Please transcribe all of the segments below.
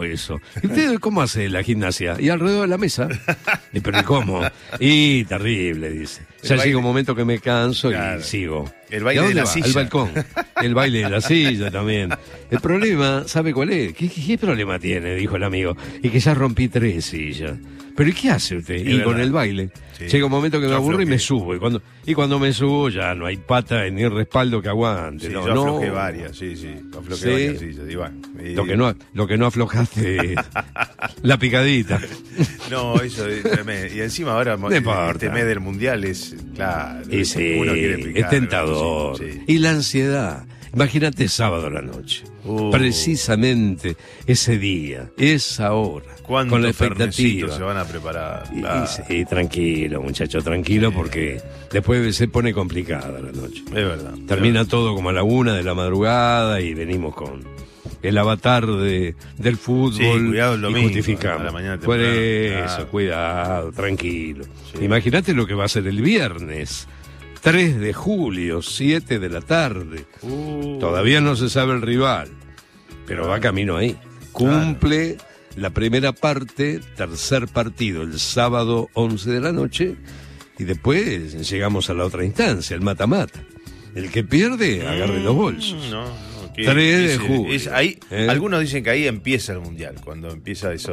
eso. ¿Y usted cómo hace la gimnasia? Y alrededor de la mesa. Y, pero ¿y cómo? Y terrible, dice. Ya llega un momento que me canso y sigo. El baile de la silla. El balcón. El baile de la silla también. El problema, ¿sabe cuál es? ¿Qué problema tiene? Dijo el amigo. Y que ya rompí 3 sillas. ¿Pero y qué hace usted? Y con el baile. Sí. Llega un momento que me aburro y me subo. Y cuando me subo ya no hay pata ni respaldo que aguante. Sí, no, yo aflojé varias, aflojé varias sillas. Y bueno, Lo que no aflojaste la picadita. No, eso es tremendo. Y encima ahora este mes del mundial es, claro, y sí, uno quiere picar, es tentador. Sí. Y la ansiedad. Imagínate sábado a la noche. Precisamente ese día, esa hora. Con la expectativa. Se van a preparar. Y tranquilo, muchacho, tranquilo, porque después se pone complicada la noche. Es verdad. Termina todo como a la 1 de la madrugada y venimos con el avatar del fútbol. Sí, cuidado el domingo, justificamos. a la mañana Por temprano. eso, cuidado, tranquilo. Sí. Imagínate lo que va a ser el viernes. 3 de julio, 7 de la tarde. Todavía no se sabe el rival, pero va camino ahí. Cumple la primera parte, tercer partido, el sábado 11 de la noche, y después llegamos a la otra instancia, el mata-mata. El que pierde, agarre los bolsos. 3 de julio. Algunos dicen que ahí empieza el mundial, cuando empieza eso.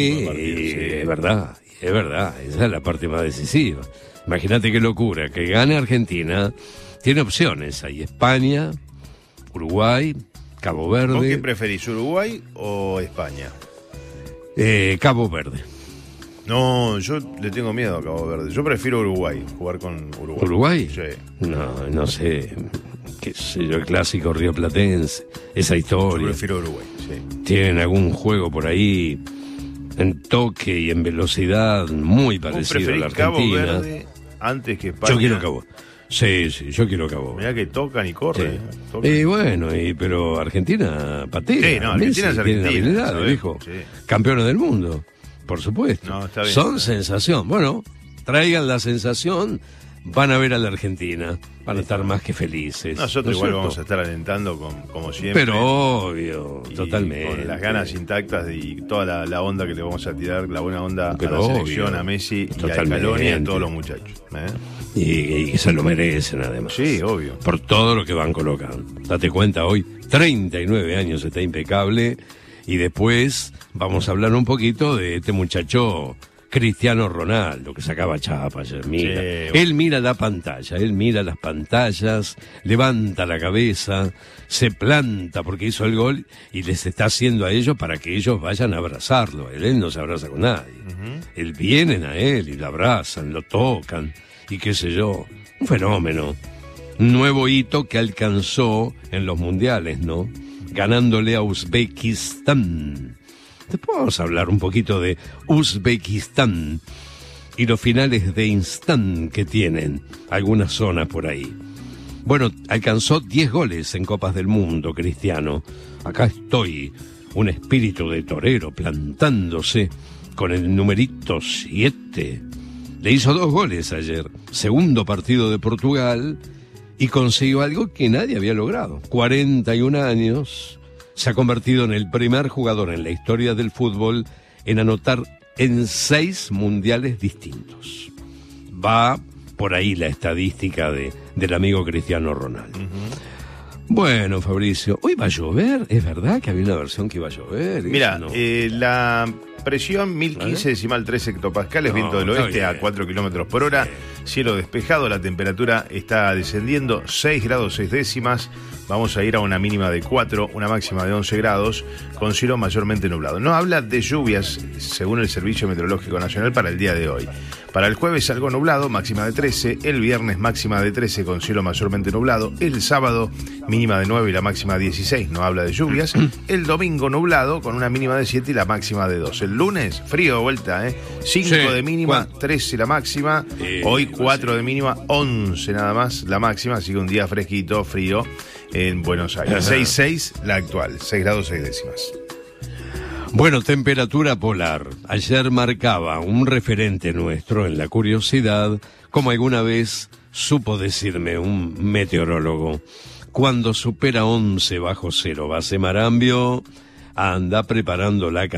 Es verdad, esa es la parte más decisiva. Imagínate qué locura, que gane Argentina, tiene opciones, hay España, Uruguay, Cabo Verde. ¿Vos qué preferís, Uruguay o España? Cabo Verde. No, yo le tengo miedo a Cabo Verde. Yo prefiero Uruguay, jugar con Uruguay. ¿Uruguay? Sí. No sé, qué sé yo, el clásico rioplatense, esa historia. Yo prefiero Uruguay, sí. Tienen algún juego por ahí en toque y en velocidad muy parecido a la Argentina. Cabo Verde antes que España? Yo quiero Cabo. Sí, yo quiero Cabo. Mirá que tocan y corren. Sí. Bueno, pero Argentina patea. Sí, no, Argentina es Argentina. Tiene habilidad, dijo. Sí. Campeones del mundo, por supuesto. No, está bien, son sensación. Bueno, traigan la sensación, van a ver a la Argentina. Van a estar más que felices. Nosotros igual vamos a estar alentando como siempre. Pero obvio, totalmente. Con las ganas intactas y toda la onda que le vamos a tirar, la buena onda a la selección, a Messi y a Scaloni y a todos los muchachos. Y que se lo merecen además. Sí, obvio. Por todo lo que van colocando. Date cuenta, hoy 39 años, está impecable. Y después vamos a hablar un poquito de este muchacho Cristiano Ronaldo, que sacaba chapa ayer, mira. Sí. Él mira la pantalla, él mira las pantallas, levanta la cabeza, se planta porque hizo el gol y les está haciendo a ellos para que ellos vayan a abrazarlo. Él no se abraza con nadie. Él vienen a él y lo abrazan, lo tocan y qué sé yo. Un fenómeno. Un nuevo hito que alcanzó en los mundiales, ¿no? Ganándole a Uzbekistán. Después vamos a hablar un poquito de Uzbekistán y los finales de instante que tienen algunas zonas por ahí. Bueno, alcanzó 10 goles en Copas del Mundo, Cristiano. Acá estoy, un espíritu de torero plantándose con el numerito 7. Le hizo 2 goles ayer, segundo partido de Portugal, y consiguió algo que nadie había logrado. 41 años... Se ha convertido en el primer jugador en la historia del fútbol en anotar en 6 mundiales distintos. Va por ahí la estadística del amigo Cristiano Ronaldo. Bueno, Fabricio, ¿hoy va a llover? ¿Es verdad que había una versión que iba a llover? Mira, no. La presión 1015,3 hectopascales, viento del oeste a 4 kilómetros por hora, cielo despejado, la temperatura está descendiendo 6 grados 6 décimas. Vamos a ir a una mínima de 4, una máxima de 11 grados, con cielo mayormente nublado. No habla de lluvias, según el Servicio Meteorológico Nacional, para el día de hoy. Para el jueves algo nublado, máxima de 13. El viernes máxima de 13 con cielo mayormente nublado. El sábado mínima de 9 y la máxima 16, no habla de lluvias. El domingo nublado con una mínima de 7 y la máxima de 2. El lunes frío de vuelta, 5 de mínima, 13 la máxima. Hoy 4 de mínima, 11 nada más la máxima, así que un día fresquito, frío en Buenos Aires. 6,6 la actual, 6 grados 6 décimas. Bueno, temperatura polar. Ayer marcaba un referente nuestro en la curiosidad, como alguna vez supo decirme un meteorólogo. Cuando supera 11 bajo cero, base Marambio, anda preparando la